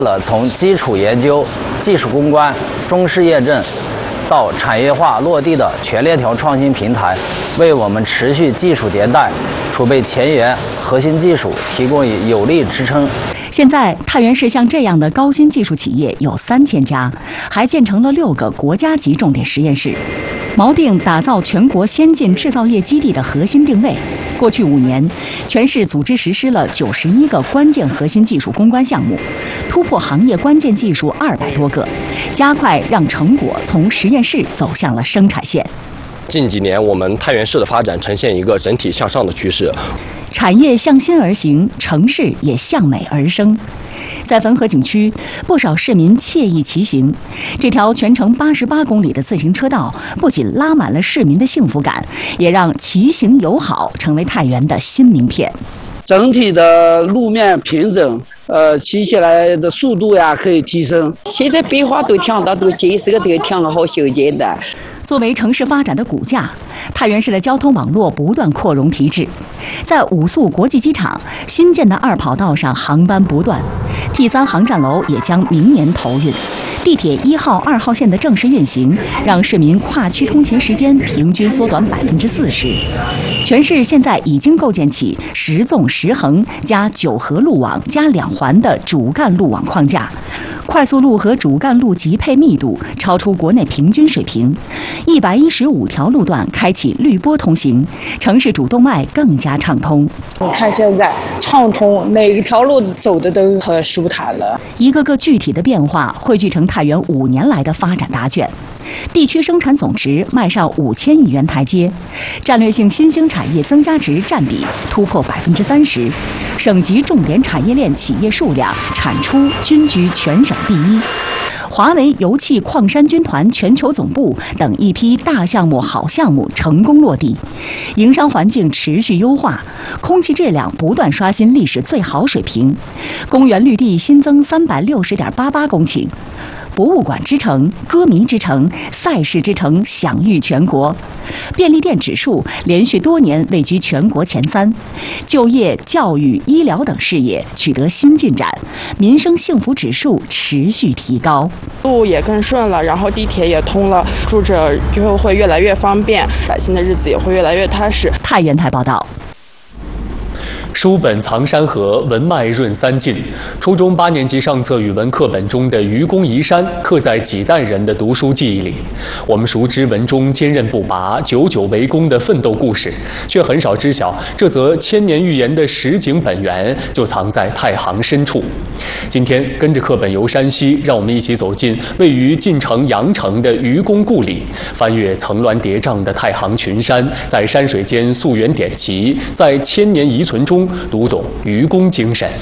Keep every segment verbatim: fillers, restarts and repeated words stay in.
了从基础研究、技术攻关、中试验证到产业化落地的全链条创新平台，为我们持续技术迭代、储备前沿核心技术提供有力支撑。 现在，太原市像这样的高新技术企业有三千家，还建成了六个国家级重点实验室，锚定打造全国先进制造业基地的核心定位。过去五年，全市组织实施了九十一个关键核心技术攻关项目，突破行业关键技术二百多个，加快让成果从实验室走向了生产线。 近几年，我们太原市的发展呈现一个整体向上的趋势。 产业向心而行，城市也向美而生。在汾河景区，不少市民惬意骑行。这条全长八十八公里的自行车道，不仅拉满了市民的幸福感，也让骑行友好成为太原的新名片。 整体的路面平整，呃，骑起来的速度呀可以提升。 现在白花都听到都建设都挺好修建的。 作为城市发展的骨架，太原市的交通网络不断扩容提质。在五宿国际机场新建的二跑道上，航班不断 ，T 三航站楼也将明年投运。地铁一号、二号线的正式运行，让市民跨区通行时间平均缩短百分之四十。全市现在已经构建起十纵十横加九合路网加两环的主干路网框架，快速路和主干路级配密度超出国内平均水平。一百一十五条路段开启绿波通行，城市主动脉更加畅通。 你看现在畅通，哪一条路走的都很舒坦了。 一个个具体的变化汇聚成太原五年来的发展答卷。地区生产总值迈上五千亿元台阶，战略性新兴产业增加值占比突破百分之三十，省级重点产业链企业数量、产出均居全省第一。华为油气矿山军团全球总部等一批大项目、好项目成功落地，营商环境持续优化，空气质量不断刷新历史最好水平，公园绿地新增三百六十点八八公顷。博物馆之城、歌迷之城、赛事之城享誉全国，便利店指数连续多年位居全国前三，就业、教育、医疗等事业取得新进展，民生幸福指数持续提高。 路也更顺了，然后地铁也通了，住着就会越来越方便，百姓的日子也会越来越踏实。 太原台报道。 书本藏山河，文脉润三晋。初中八年级上册语文课本中的愚公移山，刻在几代人的读书记忆里。我们熟知文中坚韧不拔、久久为功的奋斗故事，却很少知晓这则千年寓言的实景本源就藏在太行深处。今天跟着课本游山西，让我们一起走进位于晋城阳城的愚公故里，翻越层峦叠嶂的太行群山，在山水间溯源点奇，在千年遗存中读懂愚公精神。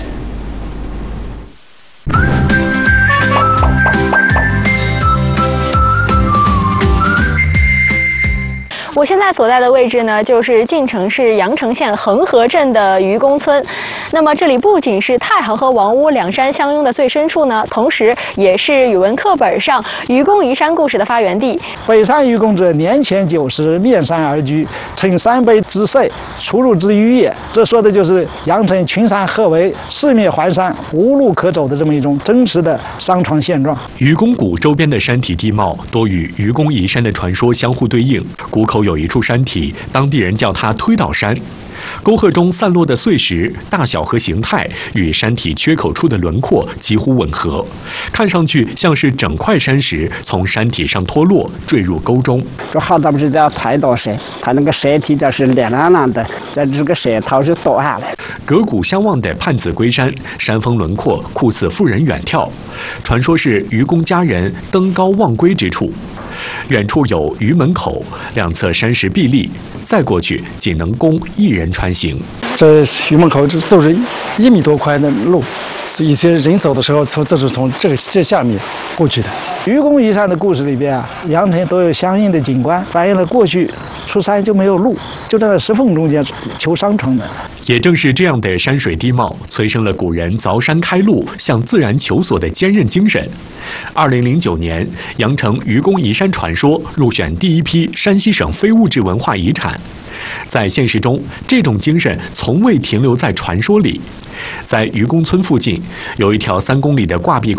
我现在所在的位置呢，就是晋城市阳城县横河镇的愚公村。那么这里不仅是太行和王屋两山相拥的最深处呢，同时也是语文课本上愚公移山故事的发源地。 北山愚公者，年前九十，面山而居，称山北之塞，出入之隅也。这说的就是阳城群山合围，四面环山，无路可走的这么一种真实的山川现状。 愚公谷周边的山体地貌多与愚公移山的传说相互对应，谷口有一处山体，当地人叫它推倒山。沟壑中散落的碎石大小和形态与山体缺口处的轮廓几乎吻合，看上去像是整块山石从山体上脱落坠入沟中。 这好多不是叫推倒山，它那个山体就是亮亮亮的，在这个山头是倒下来。 隔谷相望的盼子归山，山峰轮廓酷似妇人远眺，传说是愚公家人登高望归之处。远处有愚门口，两侧山石壁立，再过去仅能供一人穿行。 这愚门口这都是一米多宽的路，一些人走的时候从这是从这个这下面过去的。愚公移山的故事里边啊，阳城都有相应的景观，反映了过去出山就没有路，就在那石缝中间求商船的。 也正是这样的山水地貌，催生了古人凿山开路、向自然求索的坚韧精神。二零零九年，阳城愚公移山传说入选第一批山西省非物质文化遗产。 在现实中，这种精神从未停留在传说里。在愚公村附近，有一条三公里的挂壁